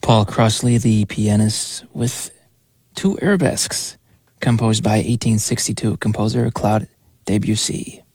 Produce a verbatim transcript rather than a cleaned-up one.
Paul Crossley, the pianist, with two arabesques composed by eighteen sixty-two composer Claude Debussy.